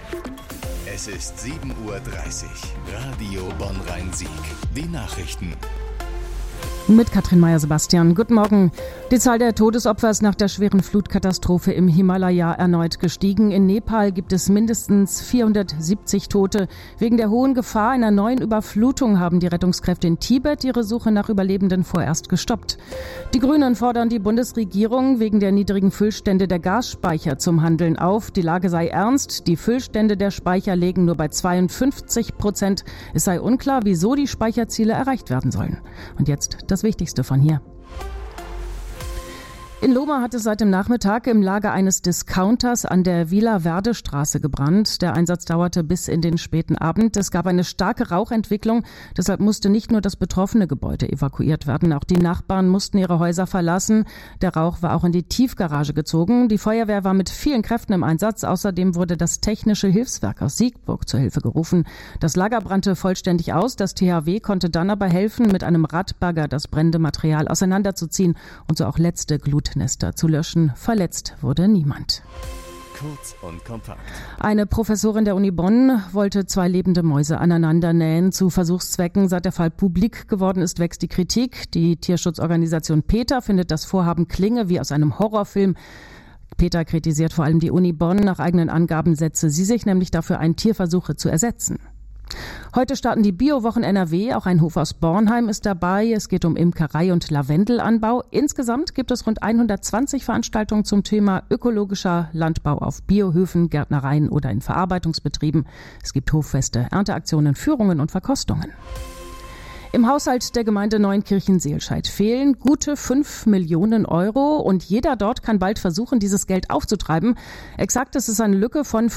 Es ist 7:30 Uhr. Radio Bonn-Rhein-Sieg. Die Nachrichten. Mit Katrin Meyer-Sebastian. Guten Morgen. Die Zahl der Todesopfer ist nach der schweren Flutkatastrophe im Himalaya erneut gestiegen. In Nepal gibt es mindestens 470 Tote. Wegen der hohen Gefahr einer neuen Überflutung haben die Rettungskräfte in Tibet ihre Suche nach Überlebenden vorerst gestoppt. Die Grünen fordern die Bundesregierung wegen der niedrigen Füllstände der Gasspeicher zum Handeln auf. Die Lage sei ernst. Die Füllstände der Speicher liegen nur bei 52%. Es sei unklar, wieso die Speicherziele erreicht werden sollen. Und jetzt das Wichtigste von hier. In Lohmar hat es seit dem Nachmittag im Lager eines Discounters an der Villa-Verde-Straße gebrannt. Der Einsatz dauerte bis in den späten Abend. Es gab eine starke Rauchentwicklung. Deshalb musste nicht nur das betroffene Gebäude evakuiert werden. Auch die Nachbarn mussten ihre Häuser verlassen. Der Rauch war auch in die Tiefgarage gezogen. Die Feuerwehr war mit vielen Kräften im Einsatz. Außerdem wurde das Technische Hilfswerk aus Siegburg zur Hilfe gerufen. Das Lager brannte vollständig aus. Das THW konnte dann aber helfen, mit einem Radbagger das brennende Material auseinanderzuziehen und so auch letzte Glutnester zu löschen. Verletzt wurde niemand. Kurz und kompakt. Eine Professorin der Uni Bonn wollte 2 lebende Mäuse aneinander nähen zu Versuchszwecken. Seit der Fall publik geworden ist, wächst die Kritik. Die Tierschutzorganisation PETA findet, das Vorhaben klinge wie aus einem Horrorfilm. PETA kritisiert vor allem die Uni Bonn. Nach eigenen Angaben setze sie sich nämlich dafür ein, Tierversuche zu ersetzen. Heute starten die Bio-Wochen NRW. Auch ein Hof aus Bornheim ist dabei. Es geht um Imkerei und Lavendelanbau. Insgesamt gibt es rund 120 Veranstaltungen zum Thema ökologischer Landbau auf Biohöfen, Gärtnereien oder in Verarbeitungsbetrieben. Es gibt Hoffeste, Ernteaktionen, Führungen und Verkostungen. Im Haushalt der Gemeinde Neunkirchen-Seelscheid fehlen gute 5 Millionen Euro und jeder dort kann bald versuchen, dieses Geld aufzutreiben. Exakt ist es eine Lücke von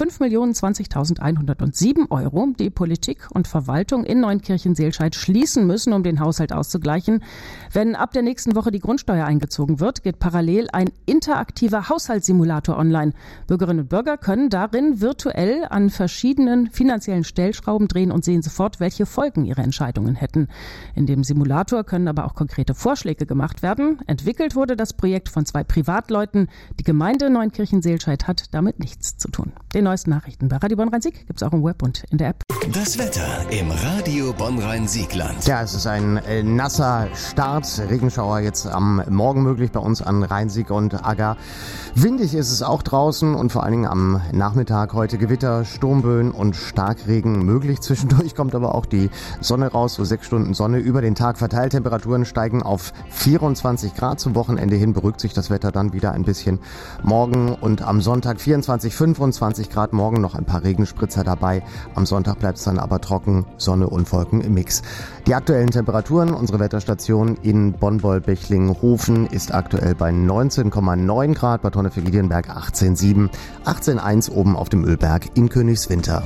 5.020.107 Euro, die Politik und Verwaltung in Neunkirchen-Seelscheid schließen müssen, um den Haushalt auszugleichen. Wenn ab der nächsten Woche die Grundsteuer eingezogen wird, geht parallel ein interaktiver Haushaltssimulator online. Bürgerinnen und Bürger können darin virtuell an verschiedenen finanziellen Stellschrauben drehen und sehen sofort, welche Folgen ihre Entscheidungen hätten. In dem Simulator können aber auch konkrete Vorschläge gemacht werden. Entwickelt wurde das Projekt von 2 Privatleuten. Die Gemeinde Neunkirchen-Seelscheid hat damit nichts zu tun. Die neuesten Nachrichten bei Radio Bonn-Rhein-Sieg gibt es auch im Web und in der App. Das Wetter im Radio Bonn-Rhein-Siegland. Ja, es ist ein nasser Start. Regenschauer jetzt am Morgen möglich bei uns an Rhein-Sieg und Agger. Windig ist es auch draußen und vor allen Dingen am Nachmittag heute Gewitter, Sturmböen und Starkregen möglich. Zwischendurch kommt aber auch die Sonne raus, so 6 Stunden Sonne über den Tag verteilt. Temperaturen steigen auf 24 Grad. Zum Wochenende hin beruhigt sich das Wetter dann wieder ein bisschen. Morgen und am Sonntag 24, 25 Grad. Morgen noch ein paar Regenspritzer dabei. Am Sonntag bleibt es dann aber trocken, Sonne und Wolken im Mix. Die aktuellen Temperaturen, unsere Wetterstation in Bonn-Boll-Bechlingen-Hofen ist aktuell bei 19,9 Grad, bei Tonne-Giedienberg 18,7, 18,1 oben auf dem Ölberg in Königswinter.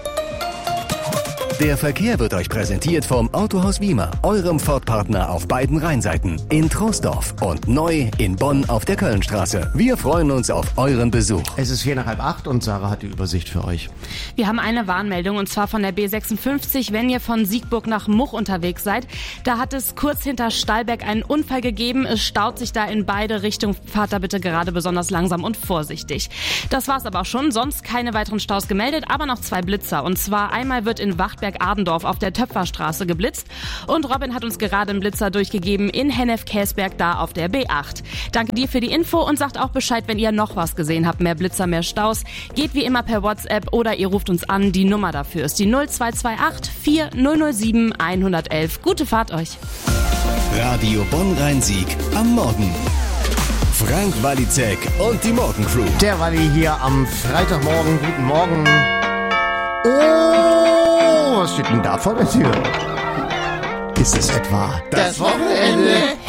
Der Verkehr wird euch präsentiert vom Autohaus Wiemer, eurem Ford-Partner auf beiden Rheinseiten, in Troisdorf und neu in Bonn auf der Kölnstraße. Wir freuen uns auf euren Besuch. Es ist 7:45 und Sarah hat die Übersicht für euch. Wir haben eine Warnmeldung und zwar von der B56, wenn ihr von Siegburg nach Much unterwegs seid. Da hat es kurz hinter Stallberg einen Unfall gegeben. Es staut sich da in beide Richtungen. Fahrt da bitte gerade besonders langsam und vorsichtig. Das war's aber auch schon. Sonst keine weiteren Staus gemeldet, aber noch 2 Blitzer. Und zwar einmal wird in Wachtberg-Adendorf auf der Töpferstraße geblitzt und Robin hat uns gerade einen Blitzer durchgegeben in Hennef-Käsberg da auf der B8. Danke dir für die Info und sagt auch Bescheid, wenn ihr noch was gesehen habt. Mehr Blitzer, mehr Staus. Geht wie immer per WhatsApp oder ihr ruft uns an. Die Nummer dafür ist die 0228 4007 111. Gute Fahrt euch. Radio Bonn-Rhein-Sieg am Morgen. Frank Walizek und die Morgencrew. Der Walli hier am Freitagmorgen. Guten Morgen. Oh, was steht denn da vor der Tür? Ist es etwa das Wochenende?